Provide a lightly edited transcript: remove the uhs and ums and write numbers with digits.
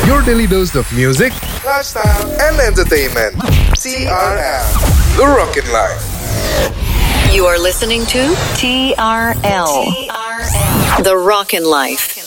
Your daily dose of music, lifestyle, and entertainment. TRL, The Rockin' Life. You are listening to TRL, The Rockin' Life.